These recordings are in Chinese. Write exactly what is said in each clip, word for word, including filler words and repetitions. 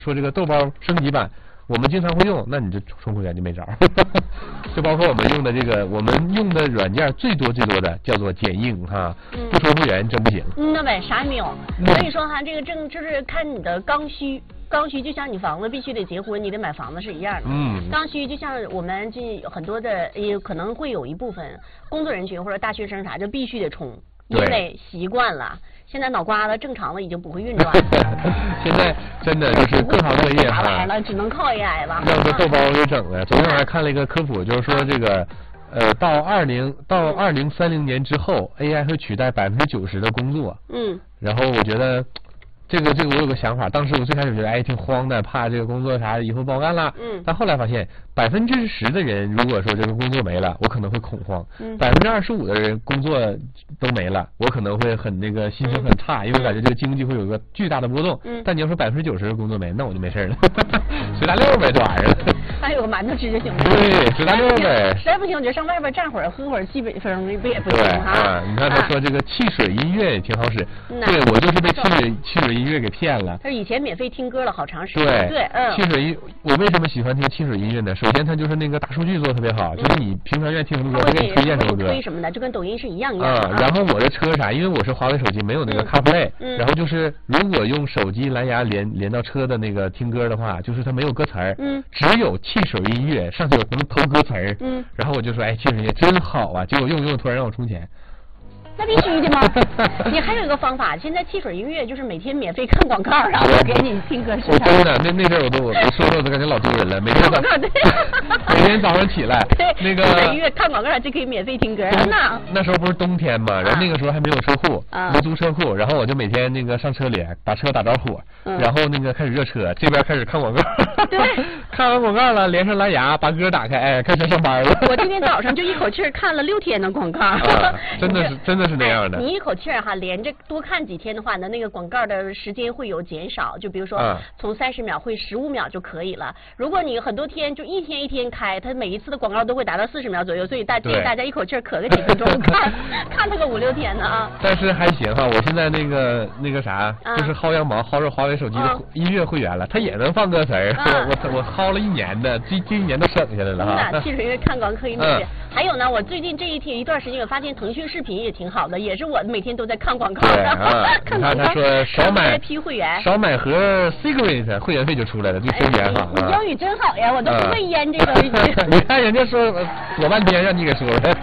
说这个豆包升级版，我们经常会用，那你这充会员就没招。就包括我们用的这个，我们用的软件最多最多的叫做剪映哈，不充会员真不行。 嗯，那呗，啥也没有。所以说哈，这个正就是看你的刚需。刚需就像你房子必须得结婚，你得买房子是一样的。嗯，刚需就像我们这很多的，也可能会有一部分工作人群或者大学生啥，就必须得充，因为习惯了。现在脑瓜子正常的已经不会运转了。 现在真的就是各行各业哈， 来了只能靠 A I 了。 让这豆包给整的。昨天我还看了一个科普，就是说这个。呃，到二零到二零三零年之后 ，A I 会取代百分之九十的工作。嗯。然后我觉得，这个这个我有个想法，当时我最开始觉得哎挺慌的，怕这个工作啥以后不好干了。嗯。但后来发现，百分之十的人如果说这个工作没了，我可能会恐慌。嗯。百分之二十五的人工作都没了，我可能会很那个心情很差，因为感觉这个经济会有个巨大的波动。嗯。但你要说百分之九十的工作没，那我就没事了，随大溜呗，这玩意儿。 还有个馒头吃就行了。 对，随大溜呗。 实在不行，我就上外边站会儿，喝会儿西北风，不也不行哈？ 啊，你看他说这个汽水音乐也挺好使，对我就是被汽水汽水音乐给骗了。 他以前免费听歌了好长时间。 对对，嗯。 汽水音，我为什么喜欢听汽水音乐呢？首先，它就是那个大数据做的特别好，就是你平常愿意听什么歌，它给你推荐什么歌。 推什么的，就跟抖音是一样一样。 啊，然后我的车啥，因为我是华为手机，没有那个 CarPlay，然后就是如果用手机蓝牙连连到车的那个听歌的话，就是它没有歌词儿，嗯，只有汽水音乐。上去我能投歌词儿，嗯，然后我就说，哎，汽水音乐真好啊！结果用用突然让我充钱。 那必须的吗？你还有一个方法，现在汽水音乐就是每天免费看广告，然后给你听歌。 我真的，那那阵我都我说说我都感觉老丢人了，每天广告对， 每天早上起来，那个音乐看广告就可以免费听歌。那那时候不是冬天嘛，然后那个时候还没有车库，没租车库，然后我就每天那个上车里把车打着火，然后那个开始热车，这边开始看广告。 对， 看完广告了，连上蓝牙，把歌打开，哎，开车上班了。 我今天早上就一口气看了六天的广告， 真的是真的是那样的。 你一口气儿哈，连着多看几天的话呢，那个广告的时间会有减少，就比如说从三十秒会十五秒就可以了。如果你很多天就一天一天开，它每一次的广告都会达到四十秒左右，所以大建议大家一口气儿咳个几分钟，看看它个五六天呢啊。 但是还行哈，我现在那个那个啥，就是薅羊毛薅着华为手机的音乐会员了，它也能放歌词儿，我我我薅了一年的，这这一年都省下来了哈。 汽水音乐看广告可以免费。还有呢，我最近这一天一段时间，我发现腾讯视频也挺好的，也是我每天都在看广告。 对啊，看他说少买批会员， 少买盒 Cigarette 会员费就出来了，对身体好。 你英语真好呀，我都不会腌这个。 你看人家说左半天让你给说了。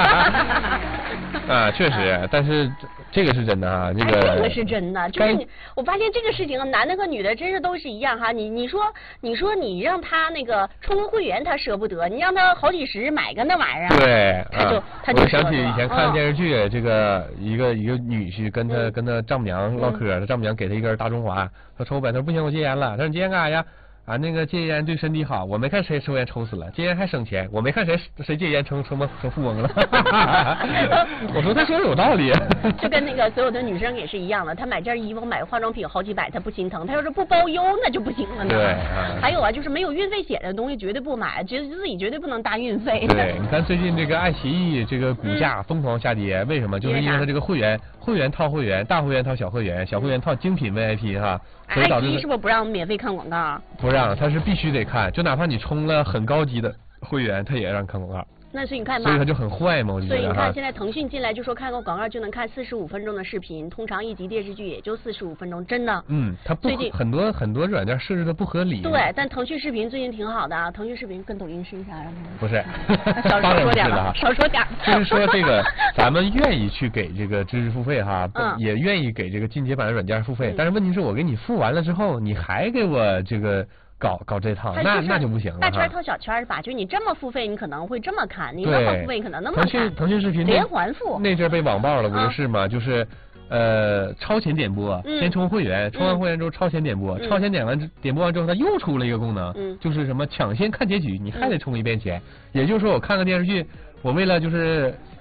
啊，确实，但是这个是真的啊，这个这个是真的，就是你我发现这个事情啊，男的和女的真是都是一样哈。你你说你说你让他那个充个会员他舍不得，你让他好几十买个那玩意儿， 对， 他就他就。 我想起以前看电视剧，这个一个一个女婿跟他跟他丈母娘唠嗑，他丈母娘给他一根大中华，他抽呗，他说不行，我戒烟了，他说你戒烟干啥呀？啊，那个戒烟对身体好，我没看谁抽烟抽死了，戒烟还省钱，我没看谁谁戒烟成成成富翁了。我说他说的有道理。 就跟那个所有的女生也是一样的，她买件衣服买化妆品好几百，她不心疼，她要是不包邮那就不行了呢。 对、啊。 还有啊，就是没有运费险的东西绝对不买，觉得自己绝对不能搭运费。 对，你看最近这个爱奇艺这个股价疯狂下跌，嗯、为什么？就是因为它这个会员会员套会员，大会员套小会员，小会员套精品 V I P 哈。 爱奇艺是不是不让免费看广告？ 不让，它是必须得看，就哪怕你充了很高级的会员，它也让看广告。 那所以你看吧， 所以它就很坏嘛，我觉得。 所以你看，现在腾讯进来就说看个广告就能看四十五分钟的视频，通常一集电视剧也就四十五分钟，真的。 嗯，它不最近很多很多软件设置的不合理。 对，但腾讯视频最近挺好的啊，腾讯视频跟抖音是一啥呀？ 不是， 少说点吧，少说点。 就是说这个，咱们愿意去给这个知识付费哈，嗯、也愿意给这个进阶版的软件付费，嗯、但是问题是我给你付完了之后，你还给我这个。搞搞这套，那那就不行了。 大圈套小圈吧，就你这么付费，你可能会这么看；你那么付费，你可能那么看。 腾讯腾讯视频连环付， 那阵被网爆了，不就是吗？啊、就是，呃，超前点播，嗯、先充会员，充完会员之后超前点播，嗯、超前点完点播完之后，它又出了一个功能，嗯、就是什么抢先看结局，你还得充一遍钱。嗯、也就是说，我看个电视剧，我为了就是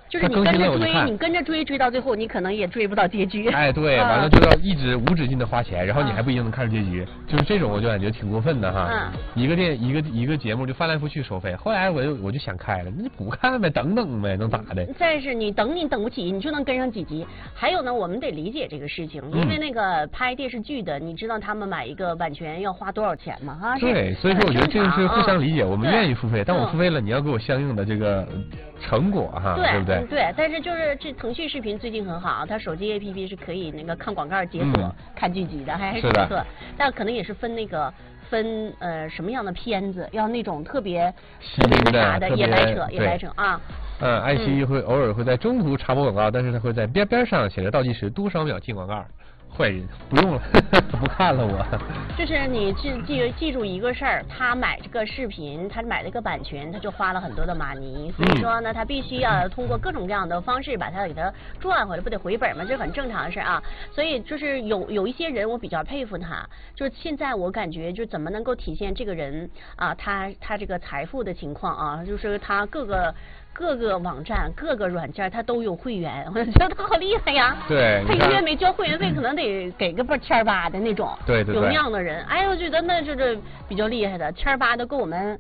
就是你跟着追，你跟着追追到最后，你可能也追不到结局。 哎，对，完了就要一直无止境的花钱，然后你还不一定能看着结局，就是这种我就感觉挺过分的哈。嗯。一个电一个一个节目就翻来覆去收费，后来我就我就想开了，那就不看呗，等等呗，能咋的？ 但是你等你等不起，你就能跟上几集。还有呢，我们得理解这个事情，因为那个拍电视剧的，你知道他们买一个版权要花多少钱吗？哈。 对，所以说我觉得这个是互相理解，我们愿意付费，但我付费了，你要给我相应的这个成果哈，对不对？ 对，但是就是这腾讯视频最近很好，它手机 A P P 是可以那个看广告解锁、嗯、看剧集的，还是不错。但可能也是分那个分呃什么样的片子，要那种特别特别啥的，也白扯也白扯啊。 嗯，爱奇艺会偶尔会在中途插播广告，但是它会在边边上写着倒计时多少秒进广告。坏人不用了，不看了我。 就是你记记记住一个事儿，他买这个视频，他买了一个版权，他就花了很多的马尼，所以说呢，他必须要通过各种各样的方式把它给它赚回来，不得回本吗？这很正常的事啊。所以就是有有一些人我比较佩服他，就是现在我感觉就怎么能够体现这个人啊，他他这个财富的情况啊，就是他各个。各个网站、各个软件，它都有会员，我觉得他好厉害呀！ 对， 他一个月没交会员费，可能得给个不千八的那种。 对对对。 有那样的人，哎，我觉得那就是比较厉害的，千八的够我们。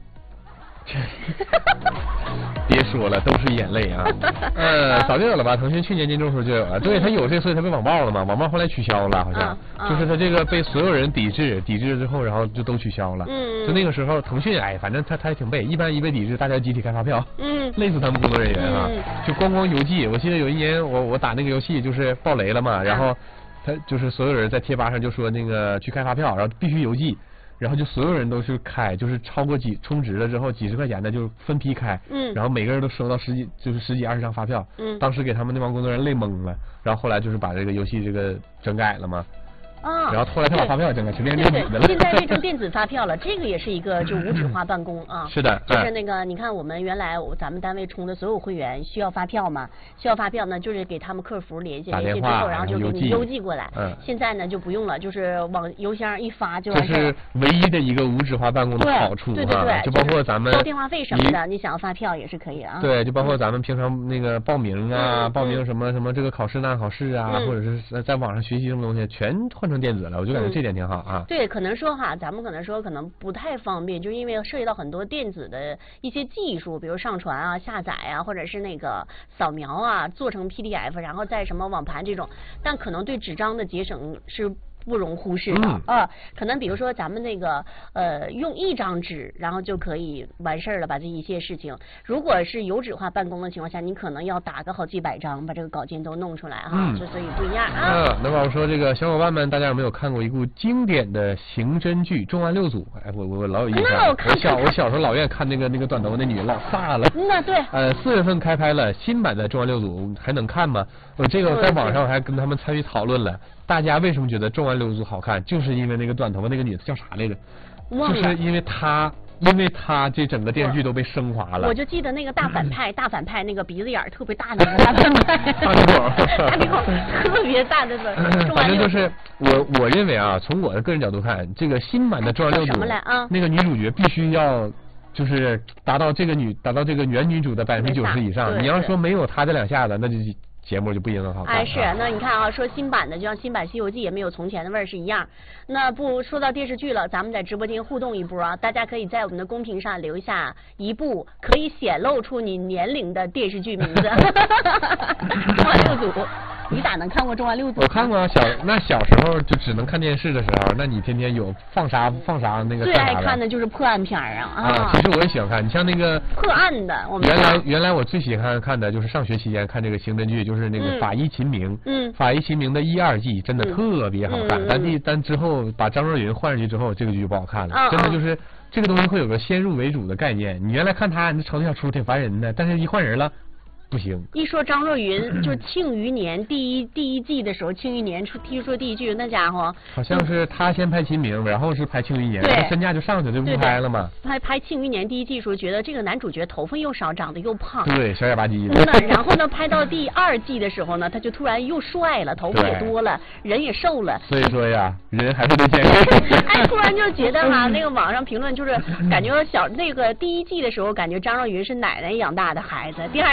别说了，都是眼泪啊！呃，早就有了吧？腾讯去年年中时候就有了，对，它有这，所以它被网暴了嘛。网暴后来取消了，好像、嗯、就是它这个被所有人抵制，抵制之后，然后就都取消了。嗯。就那个时候，腾讯哎，反正它它也挺背，一般一被抵制，大家集体开发票，嗯，累死他们工作人员啊！嗯、就光光邮寄，我记得有一年我我打那个游戏就是爆雷了嘛，然后他就是所有人在贴吧上就说那个去开发票，然后必须邮寄。然后就所有人都去开，就是超过几充值了之后几十块钱的就分批开，嗯，然后每个人都收到十几就是十几二十张发票，嗯，当时给他们那帮工作人员累懵了，然后后来就是把这个游戏这个整改了嘛。啊，然后后来他把发票整个全变电子的了。 现在变成电子发票了，这个也是一个就无纸化办公啊。 是的， 就是那个你看我们原来咱们单位充的所有会员需要发票嘛，需要发票呢，就是给他们客服联系联系之后，然后就给你邮寄过来。嗯。现在呢就不用了，就是往邮箱一发就完事。 这是唯一的一个无纸化办公的好处啊。 对对对， 就包括咱们交电话费什么的，你想要发票也是可以啊。 对，就包括咱们平常那个报名啊，报名什么什么这个考试那考试啊，或者是在网上学习什么东西，全换成电子了，我就感觉。这点挺好啊。 对，可能说哈，咱们可能说可能不太方便，就是因为涉及到很多电子的一些技术，比如上传啊、下载啊，或者是那个扫描啊，做成 P D F， 然后再什么网盘这种，但可能对纸张的节省是不容忽视的、嗯、啊。可能比如说咱们那个呃用一张纸，然后就可以完事儿了，把这一切事情。如果是有纸化办公的情况下，你可能要打个好几百张，把这个稿件都弄出来哈，嗯、就所以不一样啊。 嗯，那么我说这个小伙伴们，大家有没有看过一部经典的刑侦剧《重案六组》？哎，我我我老有印象。 那我看我小我小时候老愿意看那个那个短头那女的老飒了。 那对。 呃，四月份开拍了新版的《重案六组》，还能看吗？我这个在网上还跟他们参与讨论了。大家为什么觉得《重案六组》好看？就是因为那个短头发那个女的叫啥来着？就是因为她。因为他这整个电视剧都被升华了。 我就记得那个大反派，大反派那个鼻子眼儿特别大的那个大反派，大鼻孔，大鼻孔特别大的个。 反正就是我我认为啊，从我的个人角度看，这个新版的《重案六组》那个女主角必须要就是达到这个女达到这个原女主的百分之九十以上。你要说没有她这两下子，那就。节目就不一定好看。 哎，是，那你看啊，说新版的，就像新版《西游记》也没有从前的味儿是一样。那不说到电视剧了，咱们在直播间互动一波啊，大家可以在我们的公屏上留下一部可以显露出你年龄的电视剧名字。重案六组，你咋能看过重案六组？ 我看过，小那小时候就只能看电视的时候，那你天天有放啥放啥那个。 最爱看的就是破案片啊啊！其实我也喜欢看，你像那个破案的，我们原来原来我最喜欢看的就是上学期间看这个刑侦剧，就是那个法医秦明，嗯，法医秦明的一二季真的特别好看，嗯、但第但之后把张若昀换上去之后，这个剧就不好看了，嗯、真的就是这个东西会有个先入为主的概念，你原来看他，你瞅那小叔挺烦人的，但是一换人了。不行。 一说张若昀，就是《庆余年》第一第一季的时候，《庆余年》出听说第一季，那家伙好像是他先拍秦明，然后是拍《庆余年》，对，身价就上去就不拍了嘛。 拍拍《庆余年》第一季时候，觉得这个男主角头发又少，长得又胖， 对，小眼吧唧的。 那然后呢，拍到第二季的时候呢，他就突然又帅了，头发也多了，人也瘦了。 所以说呀，人还是得健康。 哎，突然就觉得哈，那个网上评论就是感觉小那个第一季的时候，感觉张若昀是奶奶养大的孩子，第二季呢。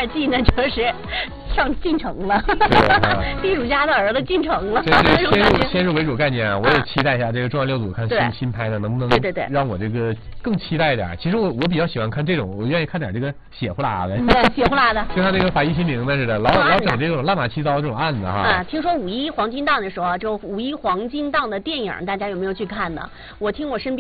就是上进城了，地主家的儿子进城了。 这是先入先入为主概念啊！我也期待一下这个《重案六组》，看新新拍的能不能对对对让我这个更期待一点。其实我我比较喜欢看这种，我愿意看点这个血呼啦的， 对，血呼啦的， 就像那个法医秦明的似的，老老整这种乱码七糟这种案子哈。 啊，听说五一黄金档的时候啊，就五一黄金档的电影，大家有没有去看呢？我听我身边。